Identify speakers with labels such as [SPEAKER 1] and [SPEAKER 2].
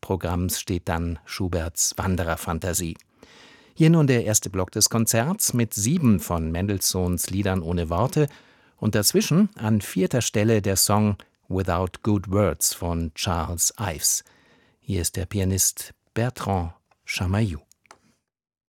[SPEAKER 1] Programms steht dann Schuberts Wandererfantasie. Hier nun der erste Block des Konzerts mit 7 von Mendelssohns Liedern ohne Worte und dazwischen an 4. Stelle der Song Without Good Words von Charles Ives. Hier ist der Pianist Bertrand Chamayou.